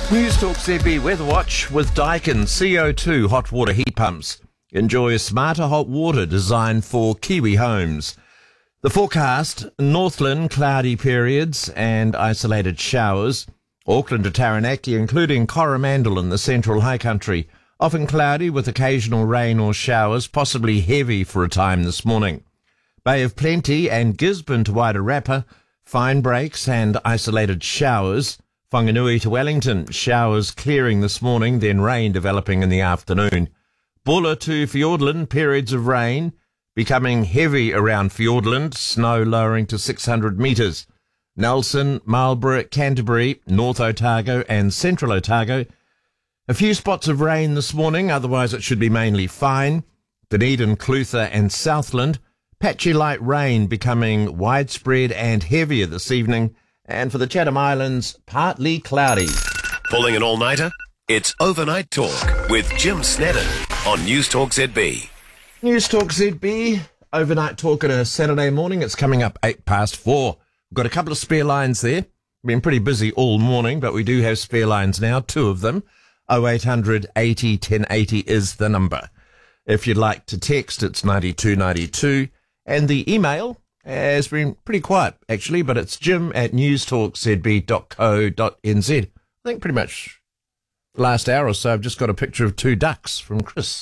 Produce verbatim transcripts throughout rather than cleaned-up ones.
News Talk Z B Weather Watch with Daikin C O two hot water heat pumps. Enjoy smarter hot water designed for Kiwi homes. The forecast, Northland cloudy periods and isolated showers. Auckland to Taranaki, including Coromandel in the central high country. Often cloudy with occasional rain or showers, possibly heavy for a time this morning. Bay of Plenty and Gisborne to Wairarapa, fine breaks and isolated showers. Whanganui to Wellington, showers clearing this morning, then rain developing in the afternoon. Bulla to Fiordland, periods of rain, becoming heavy around Fiordland, snow lowering to six hundred metres. Nelson, Marlborough, Canterbury, North Otago and Central Otago. A few spots of rain this morning, otherwise it should be mainly fine. Dunedin, Clutha and Southland. Patchy light rain becoming widespread and heavier this evening. And for the Chatham Islands, partly cloudy. Pulling an all-nighter? It's Overnight Talk with Jim Snedden on News Talk Z B. News Talk Z B, Overnight Talk on a Saturday morning. It's coming up eight past four. We've got a couple of spare lines there. Been pretty busy all morning, but we do have spare lines now, two of them. oh eight hundred eighty ten eighty is the number. If you'd like to text, it's ninety-two ninety-two. And the email has been pretty quiet, actually, but it's jim at newstalkzb dot co dot n z. I think pretty much the last hour or so I've just got a picture of two ducks from Chris.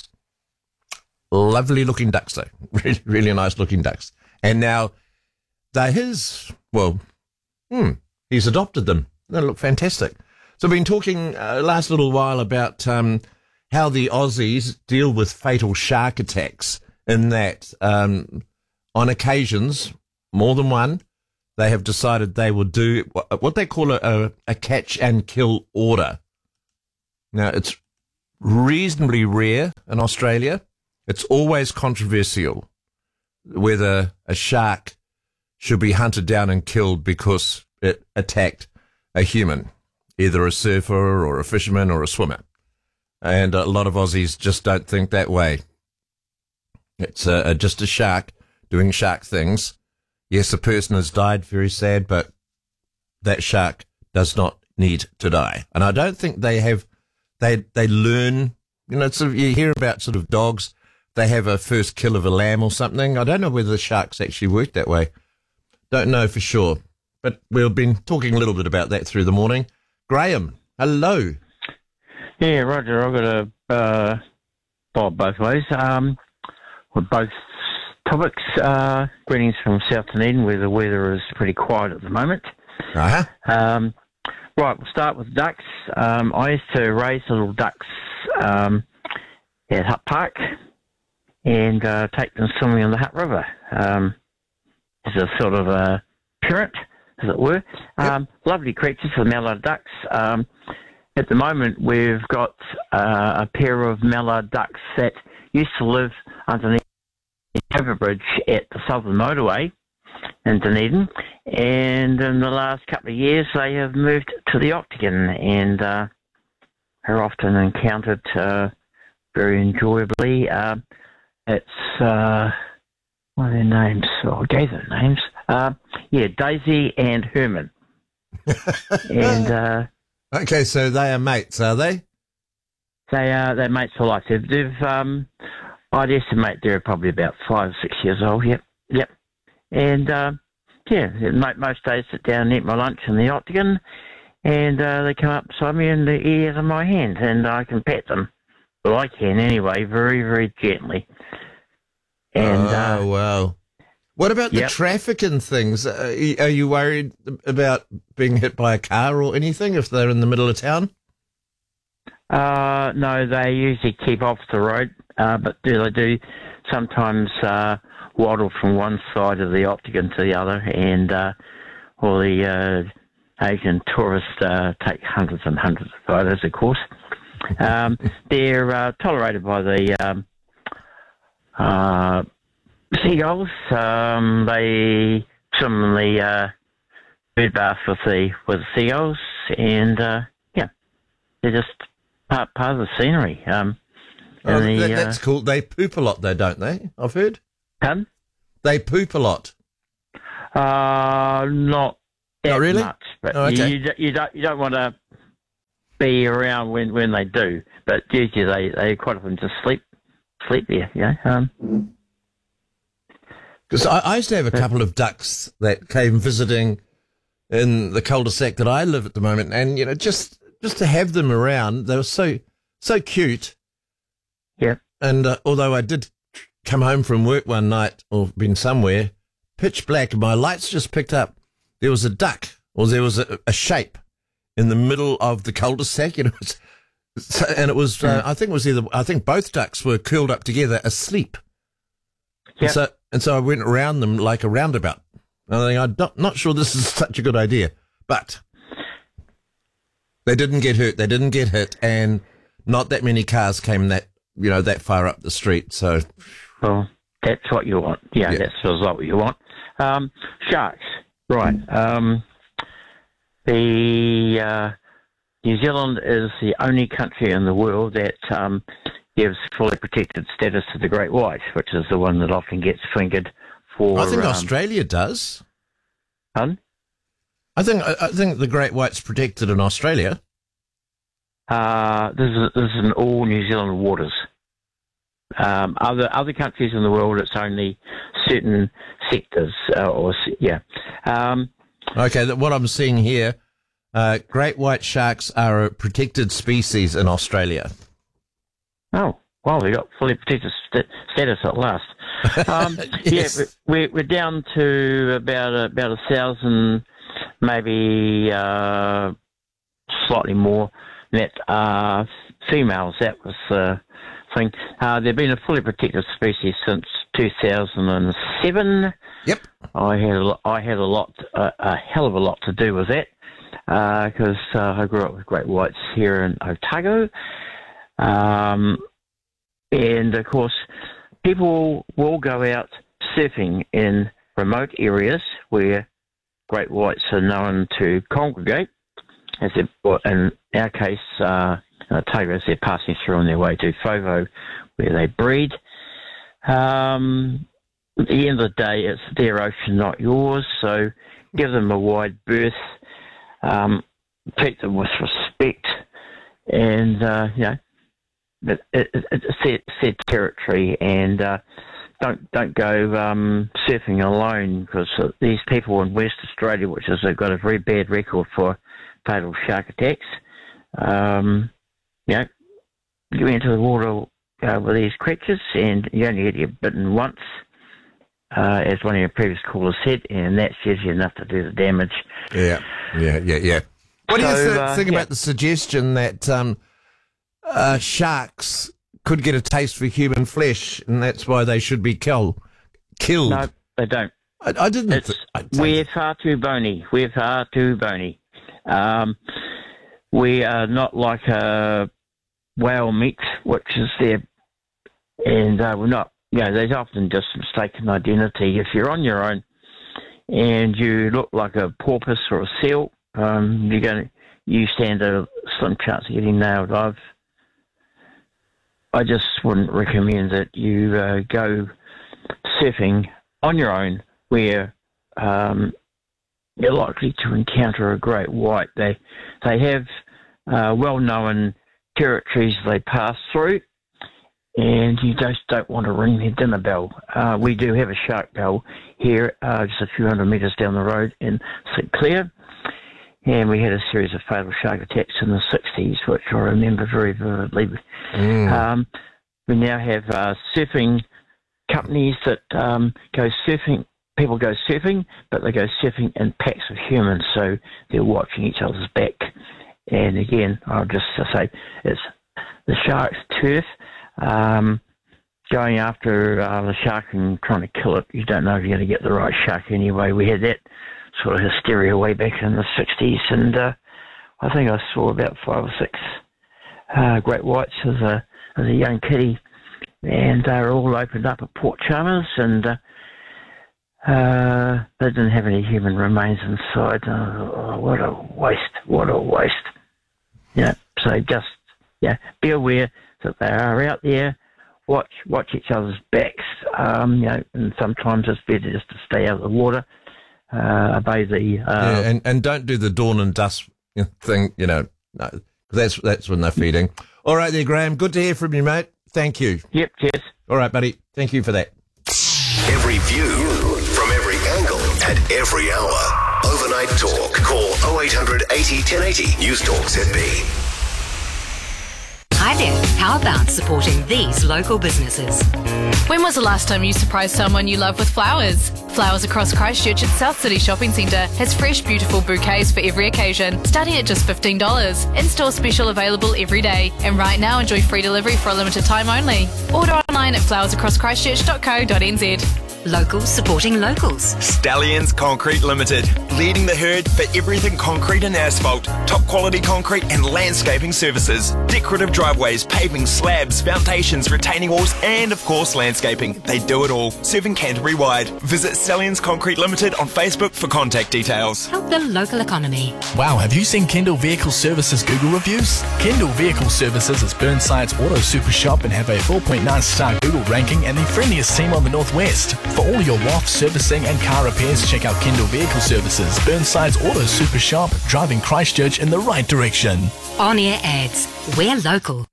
Lovely looking ducks, though. Really, really nice looking ducks. And now they're his, well, hmm, he's adopted them. They look fantastic. So I've been talking uh, last little while about um, how the Aussies deal with fatal shark attacks, in that um, on occasions, more than one, they have decided they will do what they call a, a catch and kill order. Now, it's reasonably rare in Australia. It's always controversial whether a shark should be hunted down and killed because it attacked a human, either a surfer or a fisherman or a swimmer. And a lot of Aussies just don't think that way. It's a, a, just a shark doing shark things. Yes, a person has died, very sad, but that shark does not need to die. And I don't think they have, they they learn, you know, sort of, you hear about sort of dogs, they have a first kill of a lamb or something. I don't know whether the sharks actually work that way. Don't know for sure. But we've been talking a little bit about that through the morning. Graham, hello. Yeah, Roger, I've got a uh, bob both ways. Um, with both topics. Uh, greetings from South Dunedin, where the weather is pretty quiet at the moment. Uh-huh. Um, right, we'll start with ducks. Um, I used to raise little ducks um, at Hutt Park and uh, take them swimming in the Hutt River um, as a sort of a parent, as it were. Yep. Um, lovely creatures, the mallard ducks. Um, at the moment, we've got uh, a pair of mallard ducks that used to live underneath the overbridge at the Southern Motorway in Dunedin, and in the last couple of years they have moved to the Octagon and uh, are often encountered uh, very enjoyably. Uh, it's, uh, what are their names? Oh, I gave their names. Uh, yeah, Daisy and Herman. and uh, Okay, so they are mates, are they? They are, they're mates for life. They've, they've um, I'd estimate they're probably about five or six years old. Yep, yep. And uh, yeah, most days sit down and eat my lunch in the Octagon, and uh, they come up beside me and they eat out of my hand, and I can pet them. Well, I can anyway, very, very gently. And oh, uh, wow. What about yep. the traffic and things? Uh, are you worried about being hit by a car or anything if they're in the middle of town? Uh, no, they usually keep off the road, uh, but do they do sometimes uh, waddle from one side of the Octagon to the other, and uh, all the uh, Asian tourists uh, take hundreds and hundreds of photos, of course. Um, they're uh, tolerated by the um, uh, seagulls. Um, they swim in the uh, bird bath with the with the seagulls, and uh, yeah, they're just part part of the scenery. Um, oh, the, that, that's uh, cool. They poop a lot, though, don't they? I've heard. Pardon? They poop a lot. Uh, not that Not really? much, but Oh, okay. you, you, you don't you don't want to be around when, when they do, but usually they, they quite often just sleep sleep there. You know. Um, Because I, I used to have a couple of ducks that came visiting in the cul-de-sac that I live at the moment, and you know, just just to have them around, they were so so cute. yeah. And uh, although I did come home from work one night or been somewhere, pitch black, and my lights just picked up. There was a duck, or there was a, a shape in the middle of the cul-de-sac, you know, so, and it was uh, I think it was either I think both ducks were curled up together asleep. Yeah. And so and so I went around them like a roundabout. And I think I'm not, not sure this is such a good idea, but they didn't get hurt, they didn't get hit, and not that many cars came that you know that far up the street. So, Well, that's what you want. Yeah, Yeah. that's the result you want. Um, sharks, right. Um, the uh, New Zealand is the only country in the world that um, gives fully protected status to the great white, which is the one that often gets fingered for... I think um, Australia does. Pardon? I think I, I think the great white's protected in Australia. Uh, this is this is in all New Zealand waters. Um, other other countries in the world, it's only certain sectors, uh, or s- yeah. Um, Okay, that what I'm seeing here, uh, great white sharks are a protected species in Australia. oh, well, we got fully protected st- status at last. Um, Yes. Yeah, we're we're down to about a, about a thousand, maybe uh, slightly more. That uh, females. That was the thing. Uh, they've been a fully protected species since two thousand seven. Yep. I had a, lo- I had a lot, a, a hell of a lot to do with that, because uh, uh, I grew up with great whites here in Otago, um, and of course, people will go out surfing in remote areas where great whites are known to congregate, as they, well, in our case, uh, in Otago, as they're passing through on their way to Fovo, where they breed. Um, At the end of the day, it's their ocean, not yours. So give them a wide berth, um, treat them with respect, and uh, you know, it, it, it's their, it's their territory. And uh, don't don't go um, surfing alone, because these people in West Australia, which has got a very bad record for fatal shark attacks, um, you know, you enter the water uh, with these creatures, and you only get bitten once. Uh, as one of your previous callers said, and that's usually enough to do the damage. Yeah, yeah, yeah, yeah. What do you So, th- uh, think yeah. about the suggestion that um, uh, sharks could get a taste for human flesh, and that's why they should be kill- killed? No, they don't. I, I didn't. It's Th- I we're far too bony. We're far too bony. Um, we are not like a whale meat, which is there, and uh, we're not. You know, there's often just mistaken identity. If you're on your own and you look like a porpoise or a seal, um, you're going to, you stand a slim chance of getting nailed. I've, I just wouldn't recommend that you uh, go surfing on your own where um, you're likely to encounter a great white. They, they have uh, well-known territories they pass through, and you just don't want to ring their dinner bell. Uh, we do have a shark bell here, uh, just a few hundred metres down the road in St Clair, and we had a series of fatal shark attacks in the sixties, which I remember very vividly. Mm. Um, we now have uh, surfing companies that um, go surfing. People go surfing, but they go surfing in packs of humans, so they're watching each other's back. And again, I'll just say it's the shark's turf. Um, going after uh, the shark and trying to kill it, you don't know if you're going to get the right shark anyway. We had that sort of hysteria way back in the sixties, and uh, I think I saw about five or six uh, great whites as a as a young kiddie, and they were all opened up at Port Chalmers, and uh, uh, they didn't have any human remains inside. Oh, what a waste! What a waste! Yeah, so just yeah, be aware that they are out there. Watch watch each other's backs, um, you know, and sometimes it's better just to stay out of the water, uh, obey the... Uh, yeah, and, and don't do the dawn and dusk thing, you know, because That's that's when they're feeding. All right there, Graham. Good to hear from you, mate. Thank you. Yep, cheers. All right, buddy. Thank you for that. Every view from every angle at every hour. Overnight Talk. Call oh eight hundred eighty ten eighty. News Talk Z B. Hi there. How about supporting these local businesses? When was the last time you surprised someone you love with flowers? Flowers Across Christchurch at South City Shopping Centre has fresh, beautiful bouquets for every occasion, starting at just fifteen dollars. In-store special available every day. And right now, enjoy free delivery for a limited time only. Order online at flowers across christchurch dot co dot n z. Locals supporting locals. Stallions Concrete Limited, leading the herd for everything concrete and asphalt, top quality concrete and landscaping services, decorative driveways, paving, slabs, foundations, retaining walls, and of course landscaping. They do it all, serving Canterbury wide. Visit Stallions Concrete Limited on Facebook for contact details. Help the local economy. Wow, have you seen Kendall Vehicle Services Google reviews? Kendall Vehicle Services is Burnside's auto super shop and have a four point nine star Google ranking and the friendliest team on the Northwest. For all your W A F servicing and car repairs, check out Kendall Vehicle Services, Burnside's auto super shop, driving Christchurch in the right direction. On-air ads. We're local.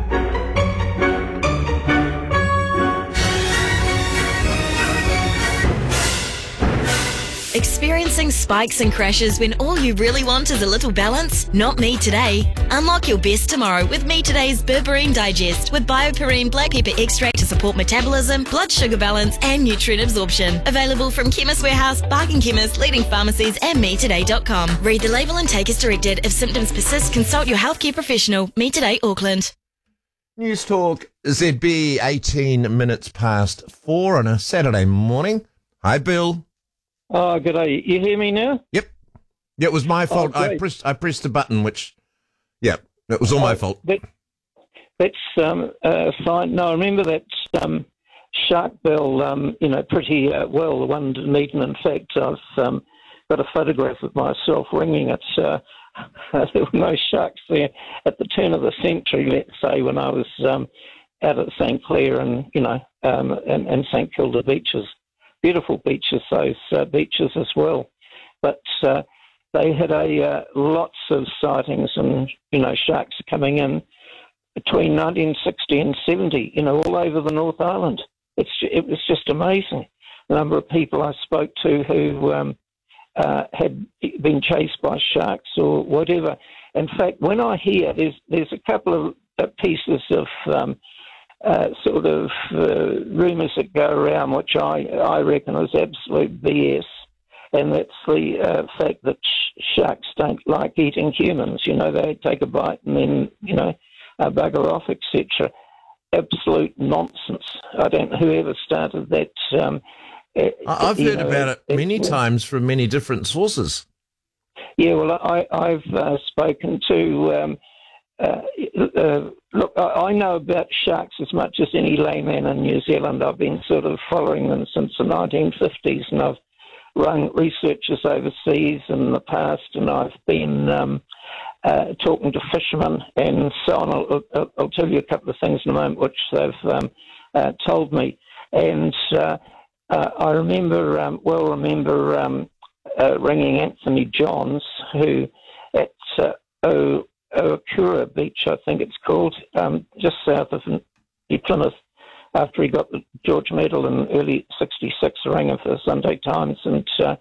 Experiencing spikes and crashes when all you really want is a little balance? Not me today. Unlock your best tomorrow with Me Today's Berberine Digest with BioPerine Black Pepper Extract to support metabolism, blood sugar balance and nutrient absorption. Available from Chemist Warehouse, Bargain Chemist, leading pharmacies and me today dot com. Read the label and take as directed. If symptoms persist, consult your healthcare professional. Me Today Auckland. News Talk Z B, eighteen minutes past four on a Saturday morning. Hi, Bill. Oh, good day. You hear me now? Yep. Yeah, it was my fault. Oh, I pressed I pressed a button, which, yeah, it was all my Oh, fault. That, that's um, uh, fine. No, I remember that um, shark bill, um, you know, pretty uh, well, the one Dunedin. In fact, I've um, got a photograph of myself ringing it. Uh, there were no sharks there at the turn of the century, let's say, when I was um, out at St Clair and, you know, um, and, and St Kilda beaches. Beautiful beaches, those uh, beaches as well. But uh, they had a uh, lots of sightings and, you know, sharks coming in between nineteen sixty and seventy, you know, all over the North Island. It's It was just amazing. The number of people I spoke to who um, uh, had been chased by sharks or whatever. In fact, when I hear, there's, there's a couple of uh, pieces of um, Uh, sort of uh, rumours that go around, which I, I reckon is absolute B S, and that's the uh, fact that sh- sharks don't like eating humans. You know, they take a bite and then, you know, uh, bugger off, et cetera. Absolute nonsense. I don't know whoever started that. Um, uh, I've heard know, about it many uh, times from many different sources. Yeah, well, I, I've uh, spoken to... Um, Uh, uh, look, I, I know about sharks as much as any layman in New Zealand. I've been sort of following them since the nineteen fifties, and I've run researchers overseas in the past, and I've been um, uh, talking to fishermen and so on. I'll, I'll, I'll tell you a couple of things in a moment which they've um, uh, told me. And uh, uh, I remember, um, well remember um, uh, ringing Anthony Johns, who at uh, O Okura Beach, I think it's called, um, just south of New Plymouth, after he got the George Medal in early sixty-six, rang him for the Sunday Times, and uh,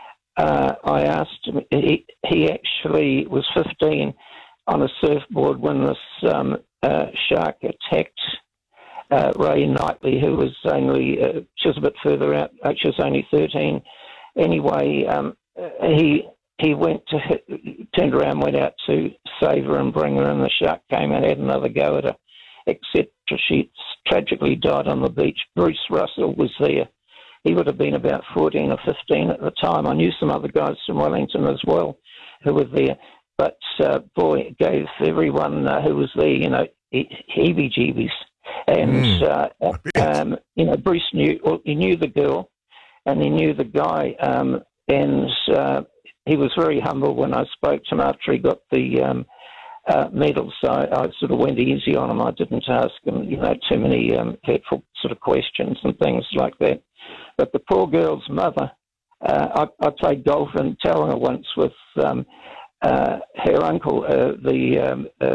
uh, I asked him, he, he actually was fifteen on a surfboard when this um, uh, shark attacked uh, Ray Knightley, who was only, uh, she was a bit further out, she was only thirteen. Anyway, um, he... He went to hit, turned around, went out to save her and bring her in. The shark came and had another go at her, et cetera. She tragically died on the beach. Bruce Russell was there. He would have been about fourteen or fifteen at the time. I knew some other guys from Wellington as well who were there. But, uh, boy, it gave everyone uh, who was there, you know, heebie-jeebies. And, Mm. uh, um, you know, Bruce knew, well, he knew the girl and he knew the guy. Um, and... Uh, He was very humble when I spoke to him after he got the um, uh, medal, so I, I sort of went easy on him. I didn't ask him, you know, too many um, hurtful sort of questions and things like that. But the poor girl's mother, uh, I, I played golf in Tauranga once with um, uh, her uncle, uh, the um, uh,